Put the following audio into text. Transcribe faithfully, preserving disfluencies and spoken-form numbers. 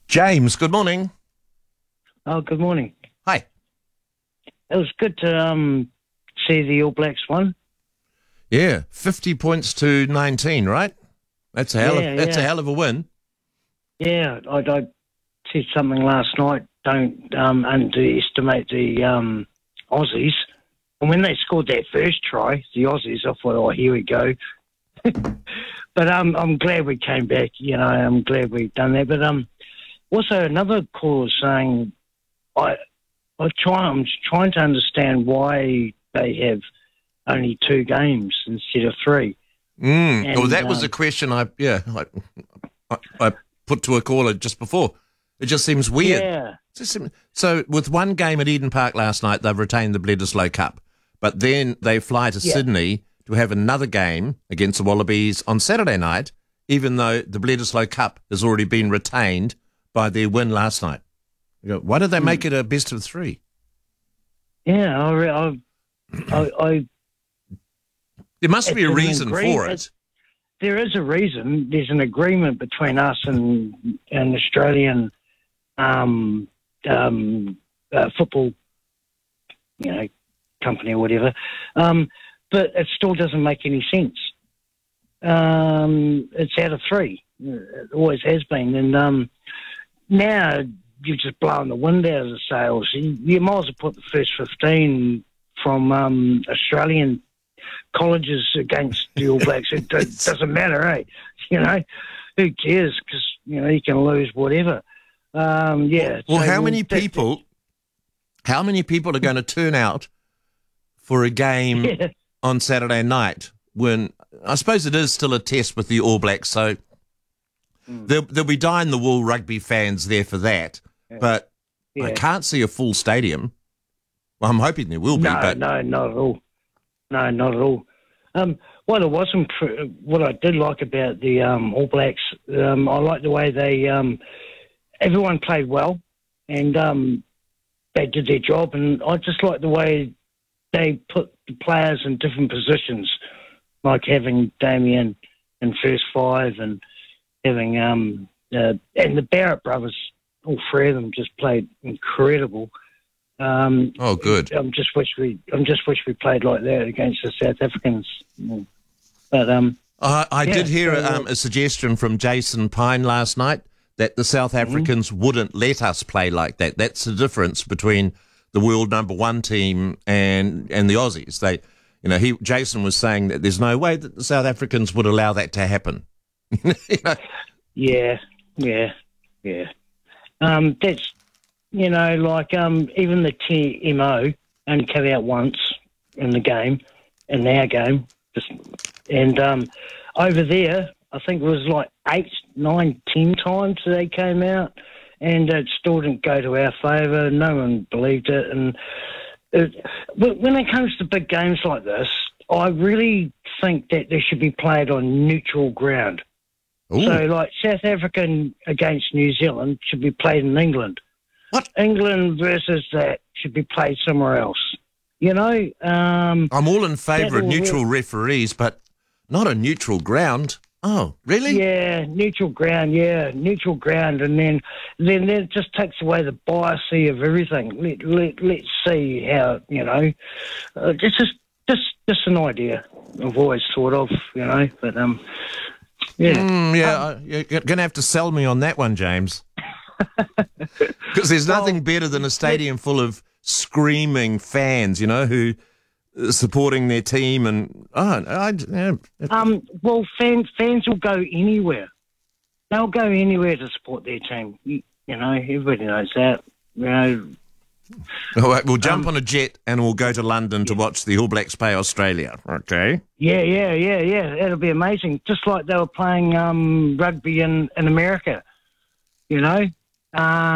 James, good morning. Oh, good morning. Hi. It was good to um, see the All Blacks won. Yeah, fifty points to nineteen, right? That's a hell Yeah, of, that's a yeah. hell of a win. Yeah, I, I said something last night. Don't um, underestimate the um, Aussies. And when they scored that first try, the Aussies, I thought, oh, here we go. But um, I'm glad we came back. You know, I'm glad we've done that. But um, also another call was saying, I, I try, I'm trying to understand why they have only two games instead of three. Mm. And, well, that was um, a question I yeah I, I, I put to a caller just before. It just seems weird. Yeah. It just seems, so with one game at Eden Park last night, they've retained the Bledisloe Cup, but then they fly to Yeah. Sydney to have another game against the Wallabies on Saturday night, even though the Bledisloe Cup has already been retained by their win last night. You go, why did they make it a best of three? Yeah, I, re- I, I, I There must be a It's an reason agree- for it's- it. there is a reason. There's an agreement between us and an Australian um, um, uh, football, you know, company or whatever. Um, but it still doesn't make any sense. Um, it's out of three. It always has been. And um, now you've just blown the wind out of the sails. You, you might as well put the first fifteen from um, Australian colleges against the All Blacks. It do- doesn't matter, eh? You know, who cares? Because, you know, you can lose whatever. Um, yeah. Well, so how many that- people? How many people are going to turn out for a game Yeah. on Saturday night? When I suppose it is still a test with the All Blacks, so Mm. there'll, there'll be dyed-in-the-wool rugby fans there for that. But I Yeah. can't see a full stadium. Well, I'm hoping there will be, No, but no, not at all. No, not at all. Um, what it wasn't, pr- what I did like about the um, All Blacks, um, I like the way they, um, everyone played well, and um, they did their job, and I just like the way they put the players in different positions, like having Damien in first five, and having um, uh, and the Barrett brothers, all three of them just played incredible. Um, oh, good. I'm just wish we, I'm just wish we played like that against the South Africans. But um, I, I yeah, did hear so, um, a suggestion from Jason Pine last night that the South Africans wouldn't let us play like that. That's the difference between the world number one team and and the Aussies. They, you know, he Jason was saying that there's no way that the South Africans would allow that to happen. You know? yeah, yeah, yeah. Um, that's you know, like um, even the T M O only came out once in the game, in our game, just, and um, over there, I think it was like eight, nine, ten times they came out, and it still didn't go to our favour. No one believed it, and it, when it comes to big games like this, I really think that they should be played on neutral ground. Ooh. So, like South Africa against New Zealand should be played in England. What? England versus that should be played somewhere else. You know, um, I'm all in favour of That'll neutral referees, but not a neutral ground. Oh, really? yeah, neutral ground, yeah, neutral ground, and then then then it just takes away the biasy of everything. Let let let's see how you know. Uh, it's just just just an idea I've always thought of, you know, but um, yeah. Mm, yeah, I- you're going to have to sell me on that one, James. Because there's nothing Well, better than a stadium full of screaming fans, you know, who are supporting their team. And oh, I, yeah, Um, well, fans fans will go anywhere. They'll go anywhere to support their team. You, you know, everybody knows that. You know, all right, we'll jump Um, on a jet and we'll go to London to watch the All Blacks play Australia. Okay. yeah, yeah, yeah, yeah. It'll be amazing. Just like they were playing um, rugby in, in America. You know, um,